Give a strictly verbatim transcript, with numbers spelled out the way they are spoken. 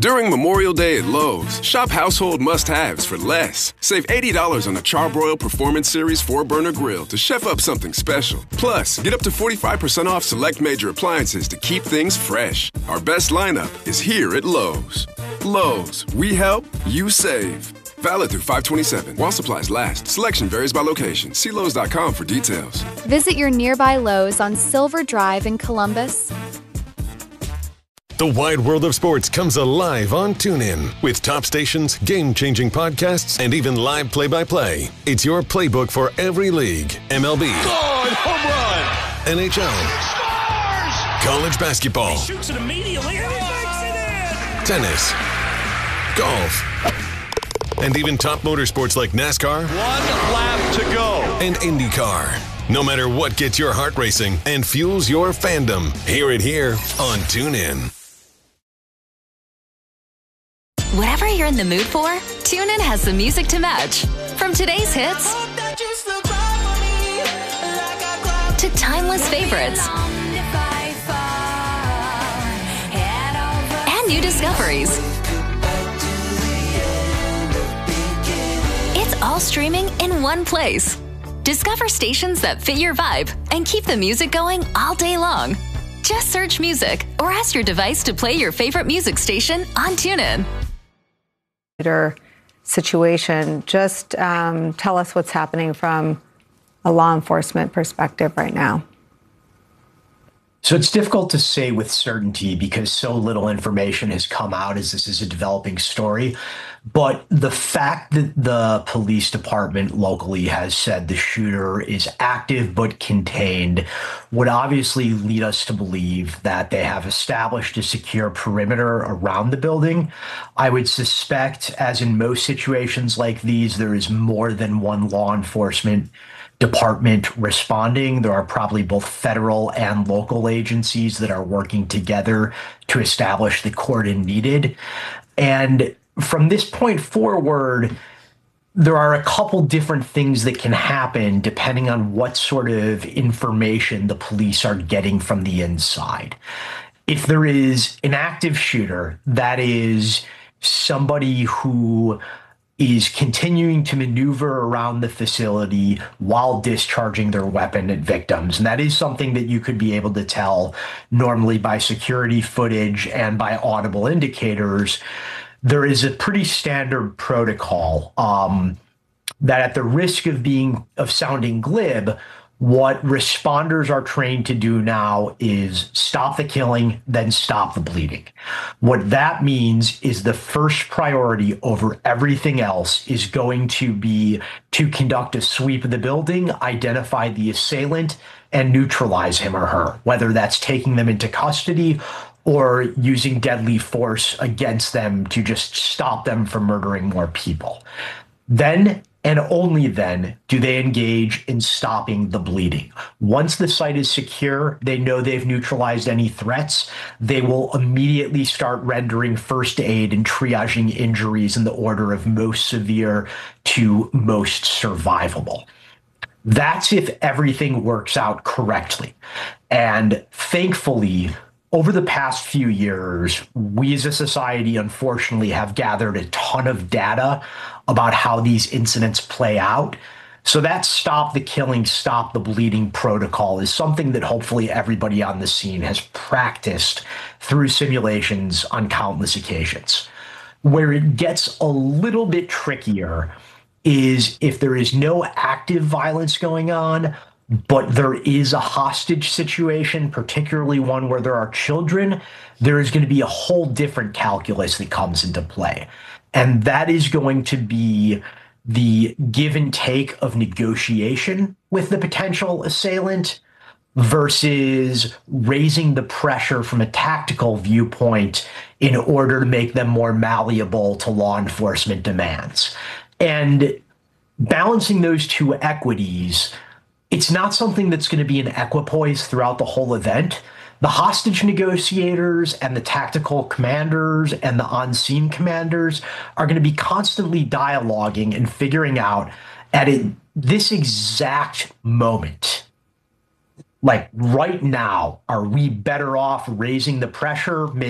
During Memorial Day at Lowe's, shop household must-haves for less. Save eighty dollars on the Charbroil Performance Series four burner grill to chef up something special. Plus, get up to forty-five percent off select major appliances to keep things fresh. Our best lineup is here at Lowe's. Lowe's, we help, you save. Valid through five twenty-seven. While supplies last. Selection varies by location. See Lowe's dot com for details. Visit your nearby Lowe's on Silver Drive in Columbus. The wide world of sports comes alive on TuneIn. With top stations, game-changing podcasts, and even live play-by-play. It's your playbook for every league. M L B. God, home run! N H L. Scores! College basketball. He shoots it immediately and he makes it in! Tennis. Golf. And even top motorsports like NASCAR. One lap to go. And IndyCar. No matter what gets your heart racing and fuels your fandom, hear it here on TuneIn. Whatever you're in the mood for, TuneIn has the music to match. From today's hits to timeless favorites and new discoveries. It's all streaming in one place. Discover stations that fit your vibe and keep the music going all day long. Just search music or ask your device to play your favorite music station on TuneIn. Situation. Just um, tell us what's happening from a law enforcement perspective right now. So it's difficult to say with certainty because so little information has come out as this is a developing story. But the fact that the police department locally has said the shooter is active but contained would obviously lead us to believe that they have established a secure perimeter around the building. I would suspect, as in most situations like these, there is more than one law enforcement department responding. There are probably both federal and local agencies that are working together to establish the cordon needed. And from this point forward, there are a couple different things that can happen depending on what sort of information the police are getting from the inside. If there is an active shooter, that is somebody who is continuing to maneuver around the facility while discharging their weapon at victims. And that is something that you could be able to tell normally by security footage and by audible indicators. There is a pretty standard protocol um, that, at the risk of being of sounding glib, what responders are trained to do now is stop the killing, then stop the bleeding. What that means is the first priority over everything else is going to be to conduct a sweep of the building, identify the assailant, and neutralize him or her, whether that's taking them into custody or using deadly force against them to just stop them from murdering more people. Then, and only then, do they engage in stopping the bleeding. Once the site is secure, they know they've neutralized any threats. They will immediately start rendering first aid and triaging injuries in the order of most severe to most survivable. That's if everything works out correctly. And thankfully, over the past few years, we as a society, unfortunately, have gathered a ton of data about how these incidents play out. So that stop the killing, stop the bleeding protocol is something that hopefully everybody on the scene has practiced through simulations on countless occasions. Where it gets a little bit trickier is if there is no active violence going on, but there is a hostage situation, particularly one where there are children, there is going to be a whole different calculus that comes into play. And that is going to be the give and take of negotiation with the potential assailant versus raising the pressure from a tactical viewpoint in order to make them more malleable to law enforcement demands. And balancing those two equities, it's not something that's going to be in equipoise throughout the whole event. The hostage negotiators and the tactical commanders and the on-scene commanders are going to be constantly dialoguing and figuring out at it, this exact moment, like right now, are we better off raising the pressure,